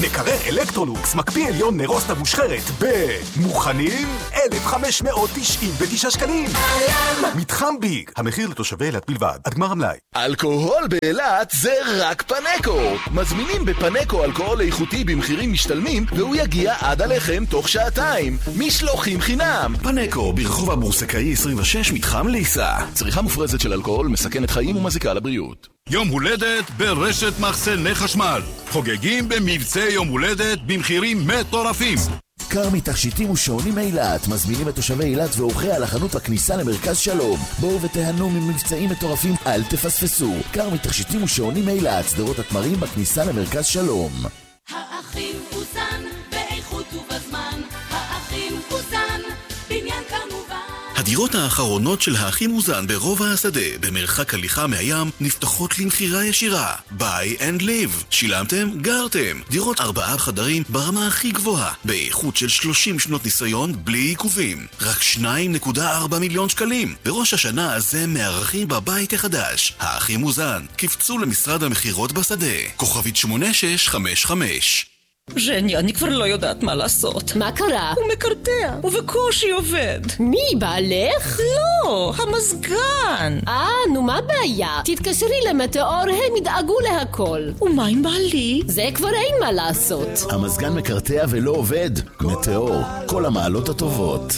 מקרר אלקטרולוקס מקפיא עליון נרוסטה מושחרת במוכנים 1,599 שקלים. מתחם ביג, המחיר לתושבי אילת בלבד, עד גמר המלאי. אלכוהול באילת זה רק פנקו. מזמינים בפנקו אלכוהול איכותי במחירים משתלמים, והוא יגיע עד עליכם תוך שעתיים. משלוחים חינם. פנקו ברחוב הבורסקאי 26 מתחם ליסה. צריכה מופרזת של אלכוהול מסכנת חיים ומזיקה לבריאות. יום הולדת ברשת מחסני חשמל. חוגגים במבצע יום הולדת במחירים מטורפים. כרמי תכשיטים ושעונים אילת מזמינים את תושבי אילת ואורחי על החנות בכניסה למרכז שלום. בואו ותהנו ממבצעים מטורפים, אל תפספסו. כרמי תכשיטים ושעונים אילת, שדרות התמרים בכניסה למרכז שלום. האחים פוזן באיכות ובזמן. האחים פוזן בניין כמובן. הדירות האחרונות של האחים אוזן ברובע השדה, במרחק הליכה מהים, נפתחות למחירה ישירה. Buy and live. שילמתם? גרתם. דירות 4 חדרים ברמה הכי גבוהה, באיכות של 30 שנות ניסיון בלי עיכובים. רק 2.4 מיליון שקלים. בראש השנה הזה מארחים בבית החדש. האחים אוזן. קפצו למשרד המחירות בשדה. כוכבית 8655. ז'ני, אני כבר לא יודעת מה לעשות. מה קרה? הוא מקרטע, ובקושי עובד. מי, בעלך? לא, המזגן. נו מה הבעיה? תתקשרי למטאור, הם ידאגו להכל. ומה עם בעלי? זה כבר אין מה לעשות. המזגן מקרטע ולא עובד. מטאור, כל המעלות הטובות.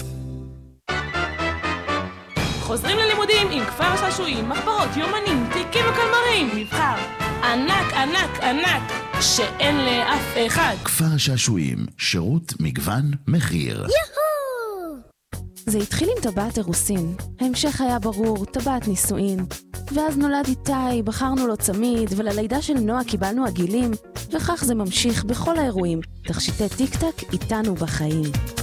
חוזרים ללימודים עם כפר השעשועים, מחברות, יומנים, תיקים וקלמרים. מבחר ענק, ענק, ענק, שאין לאף אחד. כפר השעשועים, שירות, מגוון, מחיר. יהו! זה התחיל עם טבעת אירוסין. ההמשך היה ברור, טבעת נישואין. ואז נולד איתי, בחרנו לו צמיד, וללידה של נועה קיבלנו עגילים, וכך זה ממשיך בכל האירועים. תכשיטי טיק-טק איתנו בחיים.